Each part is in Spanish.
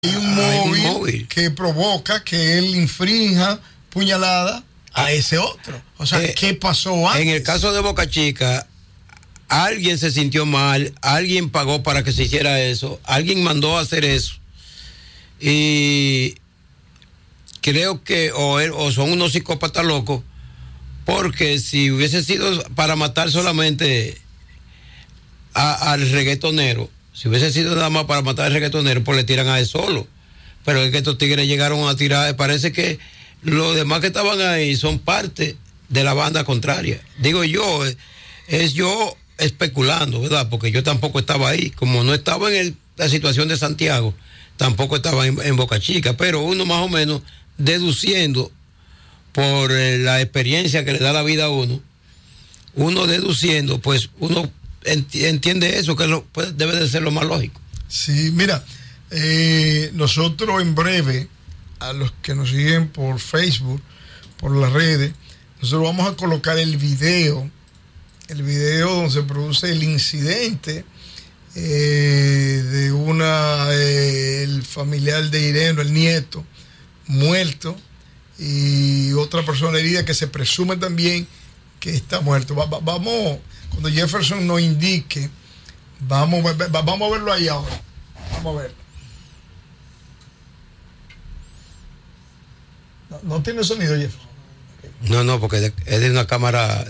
Hay un móvil que provoca que él infrinja puñalada a ese otro. O sea, ¿qué pasó antes? En el caso de Boca Chica, alguien se sintió mal, alguien pagó para que se hiciera eso, alguien mandó a hacer eso. Y creo que o son unos psicópatas locos, porque si hubiese sido para matar solamente al reggaetonero, si hubiese sido nada más para matar al reggaetonero, pues le tiran a él solo. Pero es que estos tigres llegaron a tirar, parece que los demás que estaban ahí son parte de la banda contraria. Digo yo, es yo especulando, ¿verdad? Porque yo tampoco estaba ahí, como no estaba en la situación de Santiago, tampoco estaba en Boca Chica, pero uno más o menos deduciendo por la experiencia que le da la vida a uno deduciendo, pues uno entiende eso, que debe de ser lo más lógico. Sí, mira, nosotros en breve, a los que nos siguen por Facebook, por las redes, nosotros vamos a colocar el video donde se produce el incidente de el familiar de Irene, el nieto, muerto, y otra persona herida que se presume también que está muerto. Vamos, cuando Jefferson nos indique, vamos a verlo ahí ahora. Vamos a verlo. No tiene sonido, Jefferson. No, porque es de una cámara,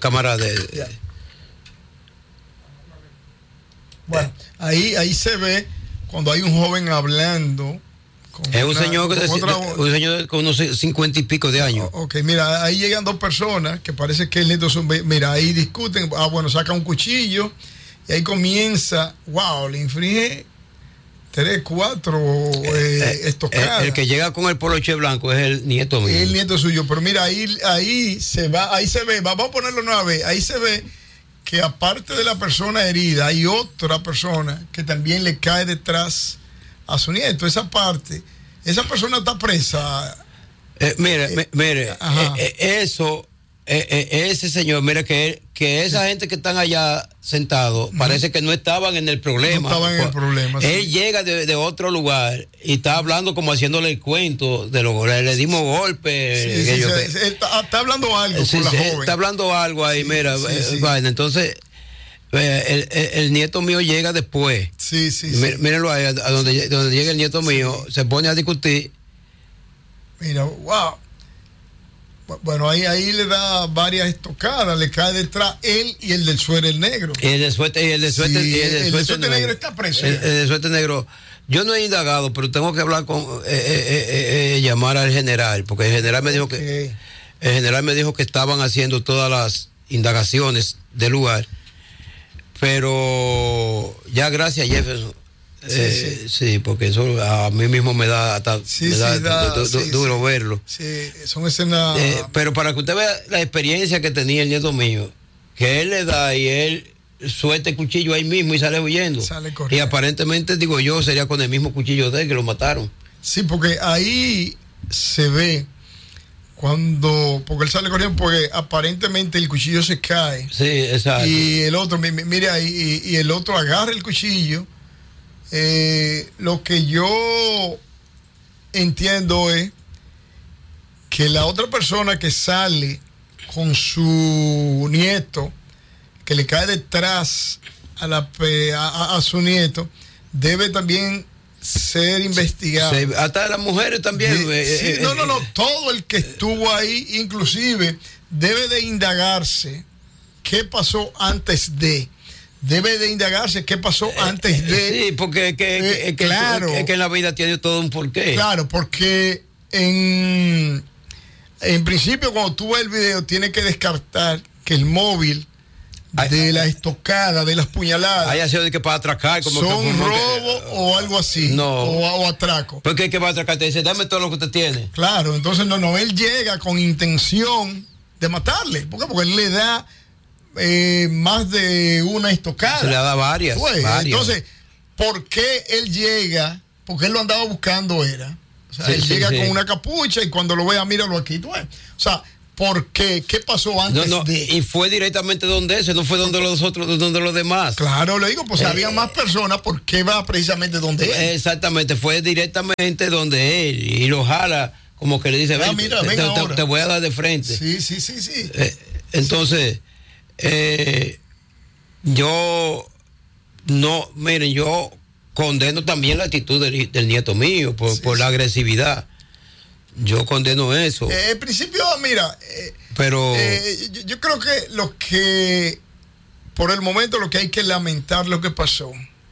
Bueno, ahí se ve cuando hay un joven hablando. Es un señor con unos 50 y pico de años. Ok, mira, ahí llegan dos personas que parece que el nieto mira, ahí discuten, saca un cuchillo y ahí comienza, le infringe 3, 4 estocadas. El que llega con el poloche blanco es el nieto mío. Es el nieto suyo, pero mira, ahí se ve, vamos a ponerlo una vez, ahí se ve que aparte de la persona herida, hay otra persona que también le cae detrás a su nieto. Esa persona está presa. Mire, eso, ese señor, mira que esa gente que están allá sentados, parece que no estaban en el problema. No estaban en el problema. Él llega de otro lugar y está hablando como haciéndole el cuento de lo le dimos golpes. Está hablando algo con la joven. Está hablando algo ahí, mira. Bueno, entonces el nieto mío llega después. Mírenlo ahí, a donde llega el nieto mío, se pone a discutir. Mira, wow. Bueno, ahí le da varias estocadas, le cae detrás él y el del suéter negro. El del suéter negro está preso. El del suéter negro. Yo no he indagado, pero tengo que hablar llamar al general, porque el general me dijo que estaban haciendo todas las indagaciones del lugar. Pero ya gracias, Jefferson. Sí, porque eso a mí mismo me da duro verlo. Sí, son escenas. Pero para que usted vea la experiencia que tenía el nieto mío, que él le da y él suelta el cuchillo ahí mismo y sale huyendo. Y aparentemente, digo yo, sería con el mismo cuchillo de él que lo mataron. Sí, porque ahí se ve porque él sale corriendo, porque aparentemente el cuchillo se cae. Sí, exacto. Y el otro, mire ahí, y el otro agarra el cuchillo. Lo que yo entiendo es que la otra persona que sale con su nieto, que le cae detrás a su nieto, debe también ser investigado. Hasta las mujeres también. No, todo el que estuvo ahí, inclusive, debe de indagarse qué pasó antes de. Debe de indagarse qué pasó antes de. Sí, porque claro, es que en la vida tiene todo un porqué. Claro, porque en principio, cuando tú ves el video, tienes que descartar que el móvil de la estocada, de las puñaladas, haya sido de que para atracar, como son robo o algo así. No. O atraco. Porque es que va a atracar, te dice, dame todo lo que usted tiene. Claro, entonces él llega con intención de matarle. ¿Por qué? Porque él le da más de una estocada. Se le da varias. Entonces, ¿por qué él llega? Porque él lo andaba buscando, él llega con una capucha y cuando lo vea, míralo aquí. O sea, ¿por qué? ¿Qué pasó antes de? Y fue directamente donde ese, no fue donde los otros, donde los demás. Claro, le digo, pues había más personas, ¿por qué va precisamente donde él? Exactamente, fue directamente donde él, y lo jala, como que le dice, ven, mira, te voy a dar de frente. Sí. Entonces, yo no, miren, yo condeno también la actitud del nieto mío por la agresividad. Yo condeno eso. En principio, mira, pero yo creo que por el momento lo que hay que lamentar lo que pasó.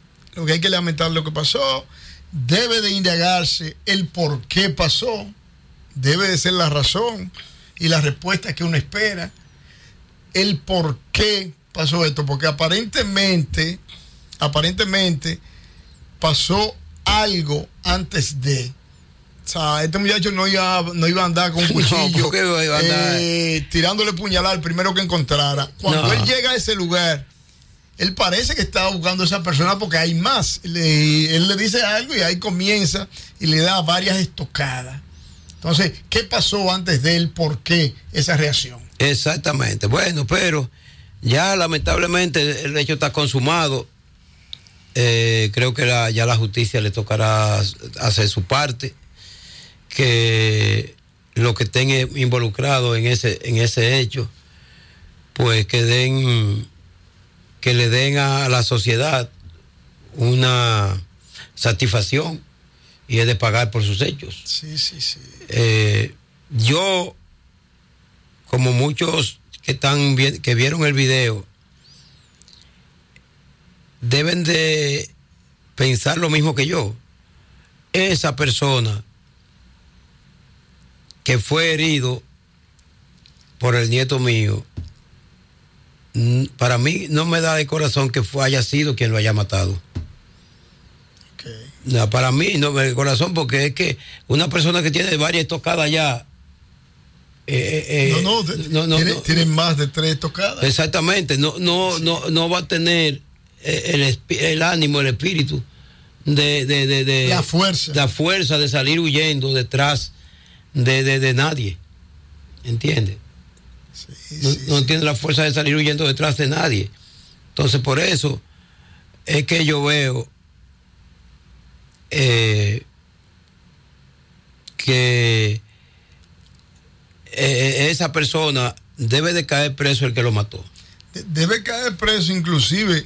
Debe de indagarse el por qué pasó, debe de ser la razón y la respuesta que uno espera, el por qué pasó esto, porque aparentemente pasó algo antes de. O sea, este muchacho no iba a andar con un cuchillo tirándole puñalada al primero que encontrara. Cuando él llega a ese lugar, él parece que estaba buscando a esa persona porque hay más. Él le dice algo y ahí comienza y le da varias estocadas. Entonces, ¿qué pasó antes de él? ¿Por qué esa reacción? Exactamente. Bueno, pero ya lamentablemente el hecho está consumado. Creo que ya la justicia le tocará hacer su parte. Que los que estén involucrados en ese hecho, pues que le den a la sociedad una satisfacción, y es de pagar por sus hechos. Sí. Yo, como muchos que vieron el video, deben de pensar lo mismo que yo. Esa persona que fue herido por el nieto mío, para mí no me da de corazón que haya sido quien lo haya matado. Okay. No, para mí no me da de corazón, porque es que una persona que tiene varias tocadas ya tiene más de 3 tocadas. Exactamente, no va a tener el ánimo, el espíritu de la fuerza de salir huyendo detrás de nadie, ¿entiendes? No tiene la fuerza de salir huyendo detrás de nadie. Entonces, por eso es que yo veo que esa persona debe de caer preso, el que lo mató. Debe caer preso inclusive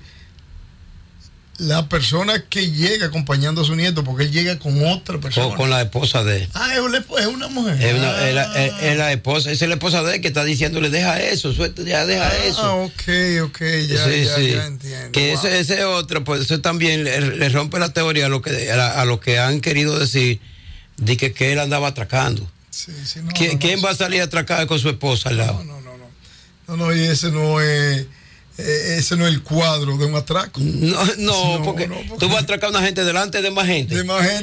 la persona que llega acompañando a su nieto, porque él llega con otra persona. Con la esposa de él. Es una mujer. Es la esposa, esa es la esposa de él que está diciéndole, deja eso, ya deja eso. Ok, ya entiendo. Que ese otro, pues eso también le rompe la teoría a lo que han querido decir, de que él andaba atracando. ¿Quién va a salir a atracar con su esposa al lado? No, y ese no es el cuadro de un atraco. No, porque tú vas a atracar a una gente delante de más gente.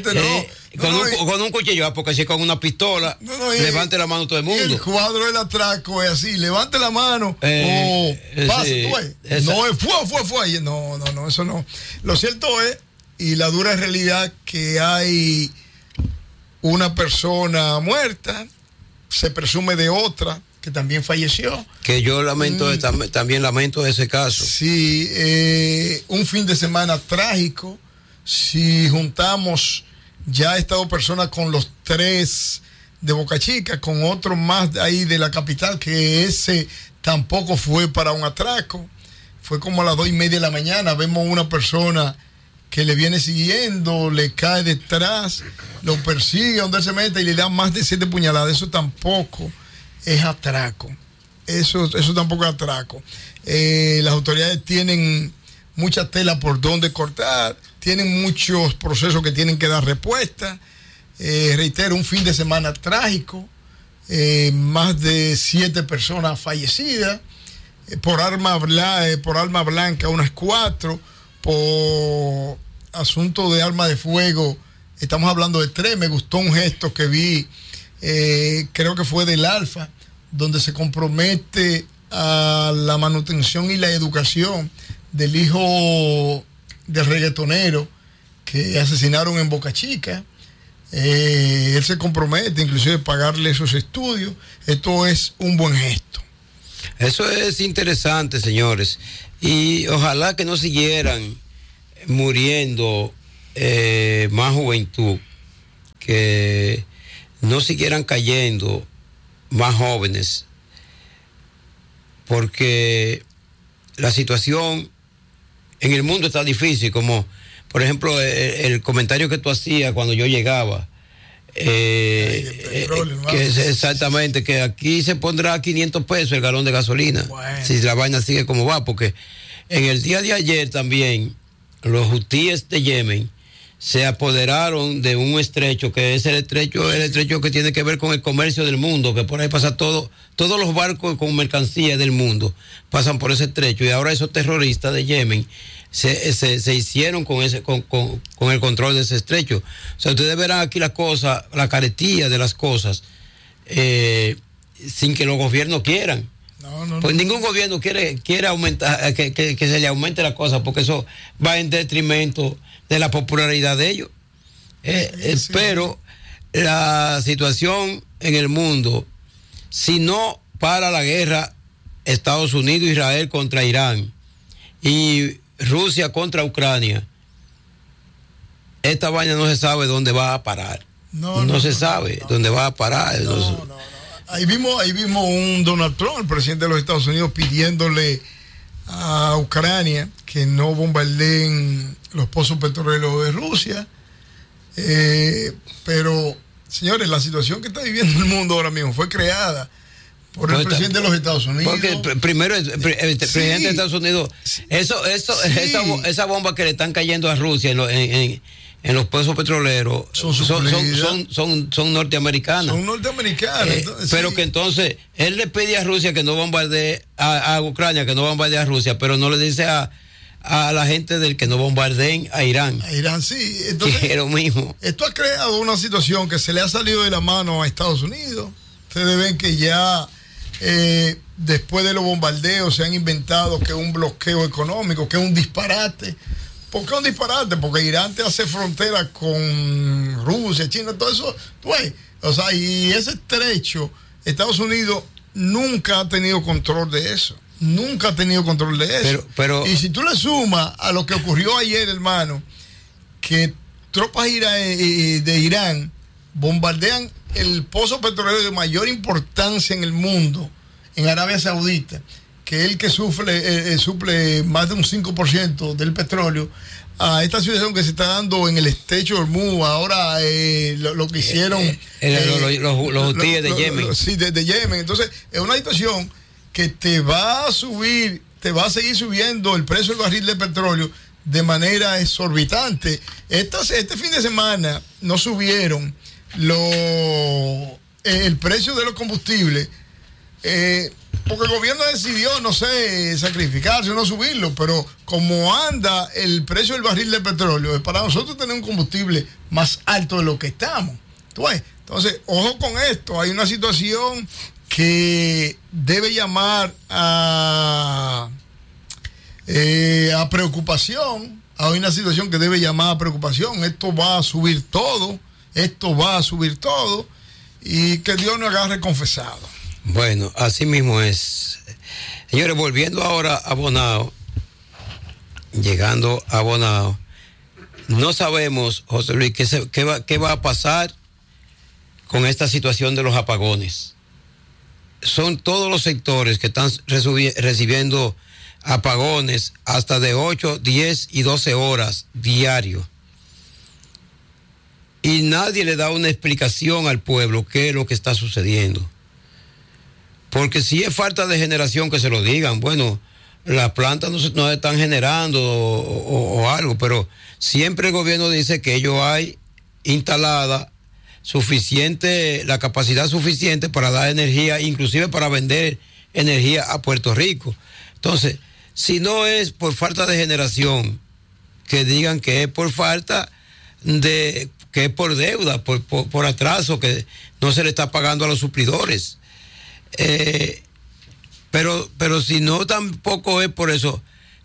Con un cuchillo, porque si con una pistola, levante la mano todo el mundo. El cuadro del atraco es así, levante la mano, pase, fue. No, eso no. Lo cierto es, y la dura realidad, que hay una persona muerta, se presume de otra que también falleció. Que yo también lamento ese caso. Sí, un fin de semana trágico. Si juntamos ya estas 2 personas con los 3 de Boca Chica, con otro más ahí de la capital, que ese tampoco fue para un atraco. Fue como a las 2:30 de la mañana. Vemos una persona que le viene siguiendo, le cae detrás, lo persigue donde él se mete y le da más de 7 puñaladas. Eso tampoco es atraco. Eso tampoco es atraco. Las autoridades tienen mucha tela por donde cortar, tienen muchos procesos que tienen que dar respuesta. Reitero, un fin de semana trágico, más de 7 personas fallecidas, por arma blanca unas 4, por asunto de arma de fuego estamos hablando de 3. Me gustó un gesto que vi, creo que fue del Alfa, donde se compromete a la manutención y la educación del hijo del reggaetonero que asesinaron en Boca Chica. Él se compromete inclusive a pagarle esos estudios. Esto es un buen gesto. Eso es interesante, señores. Y ojalá que no siguieran muriendo más juventud, que no siguieran cayendo más jóvenes, porque la situación en el mundo está difícil, como por ejemplo el comentario que tú hacías cuando yo llegaba, exactamente, que aquí se pondrá 500 pesos el galón de gasolina, si la vaina sigue como va, porque en el día de ayer también los hutíes de Yemen se apoderaron de un estrecho, que es el estrecho que tiene que ver con el comercio del mundo, que por ahí pasa todos los barcos con mercancías del mundo pasan por ese estrecho, y ahora esos terroristas de Yemen se hicieron con el control de ese estrecho. O sea, ustedes verán aquí las cosas, la caretía de las cosas, sin que los gobiernos quieran. Pues ningún gobierno quiere aumentar, que se le aumente la cosa, porque eso va en detrimento de la popularidad de ellos. Pero la situación en el mundo, si no para la guerra Estados Unidos, Israel contra Irán y Rusia contra Ucrania, esta vaina no se sabe dónde va a parar. No se sabe dónde va a parar. Ahí vimos un Donald Trump, el presidente de los Estados Unidos, pidiéndole a Ucrania que no bombardeen los pozos petroleros de Rusia. Pero, señores, la situación que está viviendo el mundo ahora mismo fue creada por el presidente de los Estados Unidos. Porque primero el presidente de Estados Unidos, esa bomba que le están cayendo a Rusia en los pozos petroleros son norteamericanas. Son norteamericanas. Pero que entonces él le pide a Rusia que no bombardee a Ucrania, que no bombardee a Rusia, pero no le dice a la gente del que no bombardeen a Irán. A Irán, sí. Entonces, que es lo mismo. Esto ha creado una situación que se le ha salido de la mano a Estados Unidos. Ustedes ven que ya después de los bombardeos se han inventado que es un bloqueo económico, que es un disparate. ¿Por qué un disparate? Porque Irán te hace frontera con Rusia, China, todo eso. O sea, y ese estrecho, Estados Unidos nunca ha tenido control de eso. Nunca ha tenido control de eso. Pero y si tú le sumas a lo que ocurrió ayer, hermano, que tropas de Irán bombardean el pozo petrolero de mayor importancia en el mundo, en Arabia Saudita, que es el que suple más de un 5% del petróleo, a esta situación que se está dando en el estrecho de Hormuz, ahora lo que hicieron los hutíes de Yemen. Sí, de Yemen. Entonces, es una situación que te va a seguir subiendo el precio del barril de petróleo de manera exorbitante. Este fin de semana no subieron el precio de los combustibles, porque el gobierno decidió, no sé, sacrificarse o no subirlo, pero como anda el precio del barril de petróleo, es para nosotros tener un combustible más alto de lo que estamos. Entonces, ojo con esto, hay una situación que debe llamar a preocupación. Hay una situación que debe llamar a preocupación. Esto va a subir todo, y que Dios nos agarre confesado. Bueno, así mismo es. Señores, volviendo ahora a Bonao, llegando a Bonao, no sabemos, José Luis, qué va a pasar con esta situación de los apagones. Son todos los sectores que están recibiendo apagones hasta de 8, 10 y 12 horas diario. Y nadie le da una explicación al pueblo qué es lo que está sucediendo. Porque si es falta de generación, que se lo digan. Bueno, las plantas no están generando o algo, pero siempre el gobierno dice que ellos hay instalada la capacidad suficiente para dar energía, inclusive para vender energía a Puerto Rico. Entonces, si no es por falta de generación, que digan que es por falta que es por deuda, por atraso, que no se le está pagando a los suplidores. Pero si no, tampoco es por eso,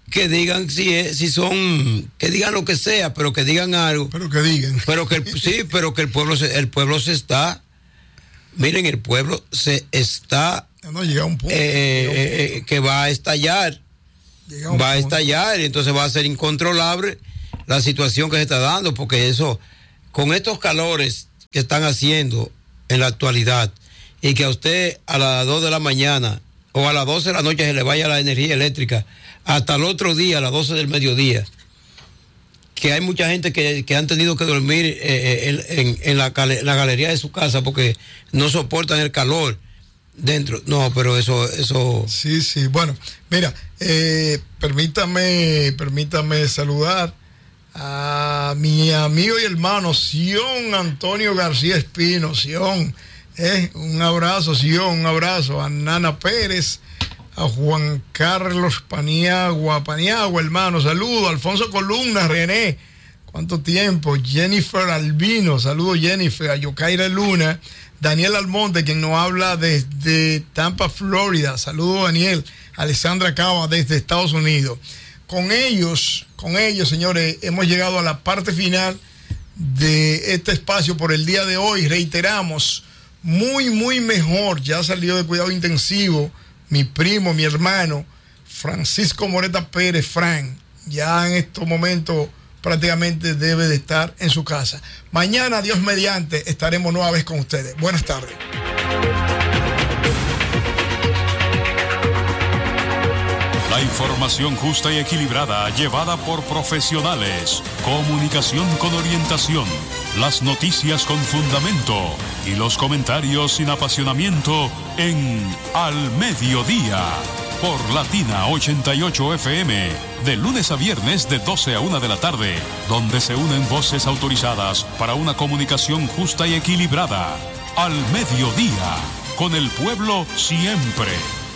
que digan si son, que digan lo que sea, pero que digan algo. Pero que digan. Pero que sí, pero que el pueblo se está, miren, el pueblo se está, no, llega un punto, que va a estallar, va a estallar, y entonces va a ser incontrolable la situación que se está dando, porque eso, con estos calores que están haciendo en la actualidad, y que a usted a las 2 de la mañana o a las 12 de la noche se le vaya la energía eléctrica, hasta el otro día a las 12 del mediodía, que hay mucha gente que han tenido que dormir en la galería de su casa porque no soportan el calor dentro. No, pero eso... Sí, bueno, mira, permítame saludar a mi amigo y hermano Sion Antonio García Espino. Sion, un abrazo, Sion, un abrazo a Nana Pérez, a Juan Carlos Paniagua, hermano, saludo, Alfonso Columna, René, ¿cuánto tiempo? Jennifer Albino, saludo Jennifer, a Yokaira Luna, Daniel Almonte, quien nos habla desde Tampa, Florida, saludo Daniel, Alessandra Cava desde Estados Unidos. Con ellos, señores, hemos llegado a la parte final de este espacio por el día de hoy. Reiteramos, muy mejor, ya salió de cuidado intensivo mi primo, mi hermano, Francisco Moreta Pérez, Frank, ya en estos momentos prácticamente debe de estar en su casa. Mañana, Dios mediante, estaremos nueva vez con ustedes. Buenas tardes. La información justa y equilibrada, llevada por profesionales. Comunicación con orientación. Las noticias con fundamento. Y los comentarios sin apasionamiento en Al Mediodía. Por Latina 88 FM. De lunes a viernes de 12 a 1 de la tarde. Donde se unen voces autorizadas para una comunicación justa y equilibrada. Al Mediodía. Con el pueblo siempre.